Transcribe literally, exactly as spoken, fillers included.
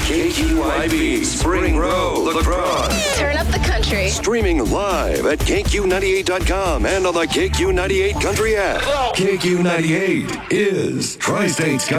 K Q I B, Spring Row, La Crosse. Turn up the country. Streaming live at K Q ninety-eight dot com and on the K Q ninety-eight Country app. K Q ninety-eight is Tri-State's